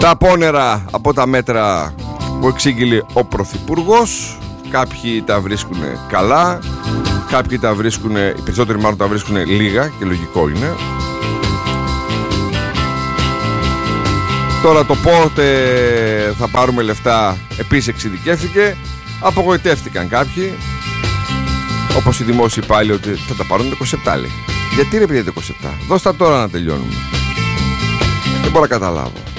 Τα απόνερα από τα μέτρα που εξήγηλε ο Πρωθυπουργός. Κάποιοι τα βρίσκουν καλά, κάποιοι τα βρίσκουν, οι περισσότεροι μάλλον τα βρίσκουν λίγα, και λογικό είναι. Τώρα το πότε θα πάρουμε λεφτά επίσης εξειδικεύτηκε. Απογοητεύτηκαν κάποιοι, όπως οι δημόσιοι υπάλληλοι, ότι θα τα πάρουν 27 λέει. Γιατί ρε παιδιά 27? Δώσ' τα τώρα να τελειώνουμε. Δεν μπορώ να καταλάβω.